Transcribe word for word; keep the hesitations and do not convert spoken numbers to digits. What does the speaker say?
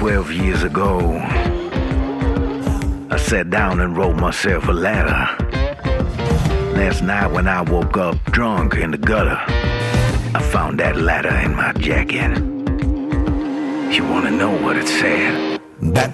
twelve years ago, I sat down and wrote myself a letter. Last night when I woke up drunk in the gutter, I found that letter in my jacket. You wanna know what it said? That